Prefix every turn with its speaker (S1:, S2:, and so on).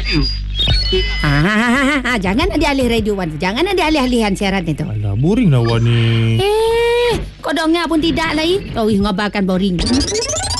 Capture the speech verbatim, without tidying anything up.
S1: Ah, jangan ada alih radio Wan. Jangan ada alih-alihan siaran itu.
S2: Alah, boring lah Wan ni.
S1: Eh, kau dengar pun tidak lain. Oh, ngabarkan boring.